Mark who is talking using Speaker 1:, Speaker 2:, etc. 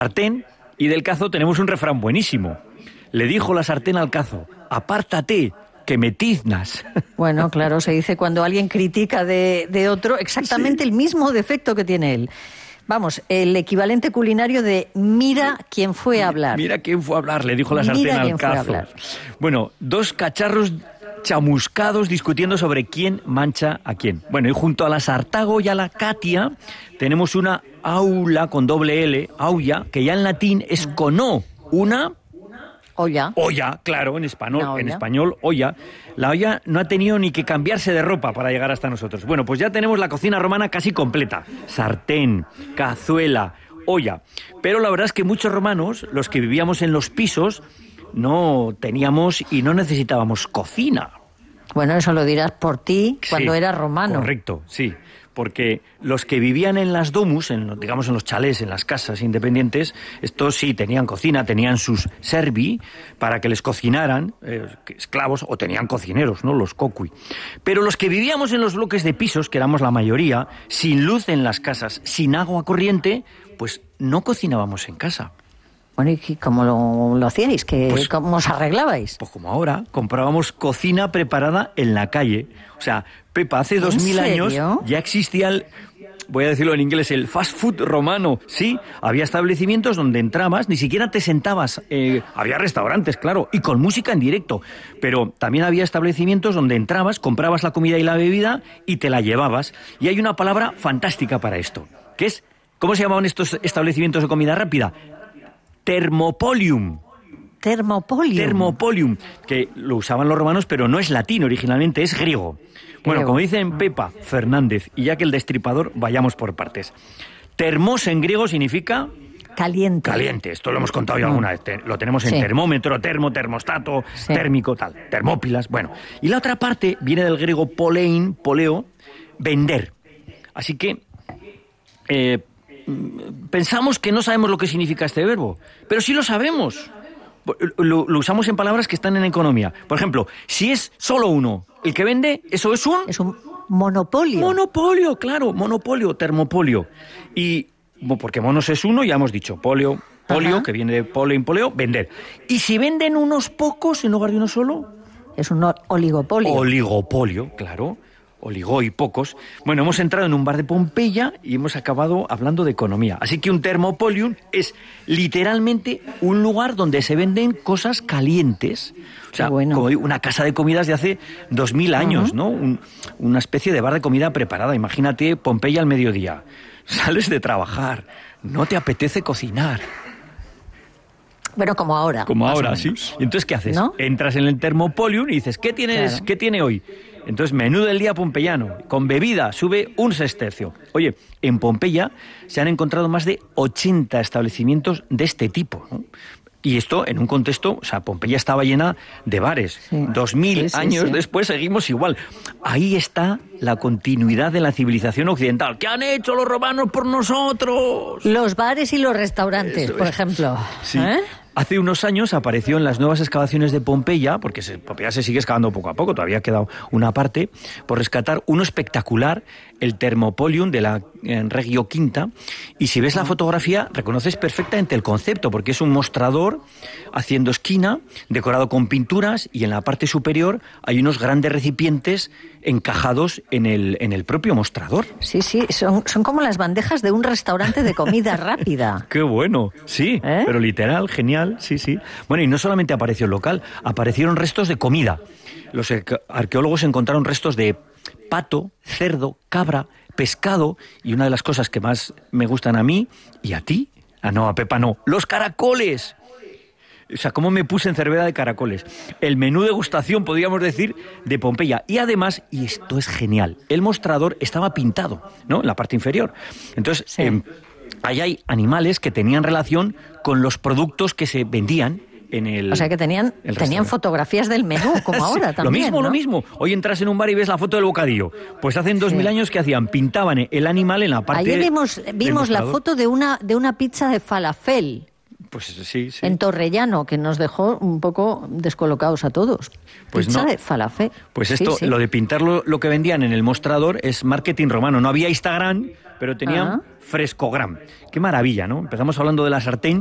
Speaker 1: sartén y del cazo tenemos un refrán buenísimo. Le dijo la sartén al cazo: apártate, que me tiznas.
Speaker 2: Bueno, claro, se dice cuando alguien critica de otro exactamente el mismo defecto que tiene él. Vamos, el equivalente culinario de mira quién fue a hablar.
Speaker 1: Mira quién fue a hablar, le dijo la sartén al cazo. Bueno, dos cacharros chamuscados discutiendo sobre quién mancha a quién. Bueno, y junto a la Sartago y a la Katia tenemos una aula con doble L, aulla, que ya en latín es con O, una...
Speaker 2: Olla.
Speaker 1: Olla, claro, en español, olla. La olla no ha tenido ni que cambiarse de ropa para llegar hasta nosotros. Bueno, pues ya tenemos la cocina romana casi completa. Sartén, cazuela, olla. Pero la verdad es que muchos romanos, los que vivíamos en los pisos, no teníamos y no necesitábamos cocina.
Speaker 2: Bueno, eso lo dirás por ti cuando eras romano.
Speaker 1: Correcto, sí. Porque los que vivían en las domus, digamos en los chalés, en las casas independientes, estos sí tenían cocina, tenían sus servi para que les cocinaran, esclavos, o tenían cocineros, ¿no? Los cocui. Pero los que vivíamos en los bloques de pisos, que éramos la mayoría, sin luz en las casas, sin agua corriente, pues no cocinábamos en casa.
Speaker 2: Bueno, ¿y cómo lo hacíais? ¿Cómo os arreglabais?
Speaker 1: Pues como ahora, comprábamos cocina preparada en la calle. O sea, Pepa, hace 2000 años ya existía voy a decirlo en inglés, el fast food romano. Sí, había establecimientos donde entrabas, ni siquiera te sentabas, había restaurantes, claro, y con música en directo, pero también había establecimientos donde entrabas, comprabas la comida y la bebida y te la llevabas. Y hay una palabra fantástica para esto, que es, ¿cómo se llamaban estos establecimientos de comida rápida? Thermopolium. Thermopolium, que lo usaban los romanos, pero no es latín originalmente, es griego. Bueno, como dicen Pepa, Fernández y Jack el Destripador, vayamos por partes. Termos en griego significa...
Speaker 2: Caliente.
Speaker 1: Caliente, esto lo hemos contado ya alguna vez. Lo tenemos en termómetro, termostato, térmico, tal, termópilas. Bueno, y la otra parte viene del griego polein, poleo, vender. Así que... pensamos que no sabemos lo que significa este verbo, pero sí lo sabemos. Lo usamos en palabras que están en economía. Por ejemplo, si es solo uno el que vende, eso es un...
Speaker 2: Es un monopolio.
Speaker 1: Monopolio, claro, monopolio, termopolio. Y porque monos es uno, ya hemos dicho, polio, que viene de polein, poleo, vender. Y si venden unos pocos en lugar de uno solo...
Speaker 2: Es un oligopolio.
Speaker 1: Oligopolio, claro. Oligó y pocos. Bueno, hemos entrado en un bar de Pompeya y hemos acabado hablando de economía. Así que un thermopolium es literalmente un lugar donde se venden cosas calientes. O sea, como digo, una casa de comidas de hace 2000 años, ¿no? Una especie de bar de comida preparada. Imagínate Pompeya al mediodía. Sales de trabajar, no te apetece cocinar.
Speaker 2: Bueno, como ahora.
Speaker 1: Como ahora, sí. Y entonces, ¿qué haces?
Speaker 2: ¿No?
Speaker 1: Entras en el thermopolium y dices, ¿qué tiene hoy? Entonces, menú del día pompeyano, con bebida, sube un sextercio. Oye, en Pompeya se han encontrado más de 80 establecimientos de este tipo, ¿no? Y esto en un contexto, o sea, Pompeya estaba llena de bares. 2000 años después seguimos igual. Ahí está la continuidad de la civilización occidental. ¿Qué han hecho los romanos por nosotros?
Speaker 2: Los bares y los restaurantes, por ejemplo.
Speaker 1: Sí. Hace unos años apareció en las nuevas excavaciones de Pompeya, porque Pompeya se sigue excavando poco a poco, todavía ha quedado una parte, por rescatar uno espectacular, el Thermopolium de la Regio Quinta, y si ves la fotografía reconoces perfectamente el concepto, porque es un mostrador haciendo esquina, decorado con pinturas, y en la parte superior hay unos grandes recipientes encajados en el propio mostrador.
Speaker 2: Sí, son como las bandejas de un restaurante de comida rápida.
Speaker 1: ¡Qué bueno! Sí, pero literal, genial, sí. Bueno, y no solamente apareció el local, aparecieron restos de comida. Los arqueólogos encontraron restos de pato, cerdo, cabra, pescado, y una de las cosas que más me gustan a mí, y a ti, a Pepa no, los caracoles. O sea, cómo me puse en cerveza de caracoles. El menú degustación, podríamos decir, de Pompeya. Y además, y esto es genial, el mostrador estaba pintado, ¿no?, en la parte inferior. Entonces, ahí hay animales que tenían relación con los productos que se vendían en el...
Speaker 2: O sea, que tenían fotografías del menú, como ahora también,
Speaker 1: Lo mismo. Hoy entras en un bar y ves la foto del bocadillo. Pues hace 2000 años, ¿qué hacían? Pintaban el animal en la parte...
Speaker 2: Ayer vimos la foto de una pizza de falafel.
Speaker 1: Pues sí.
Speaker 2: En Torrellano, que nos dejó un poco descolocados a todos.
Speaker 1: Pues
Speaker 2: pizza de falafel.
Speaker 1: Pues esto, lo de pintar lo que vendían en el mostrador es marketing romano. No había Instagram, pero tenían frescogram. Qué maravilla, ¿no? Empezamos hablando de la sartén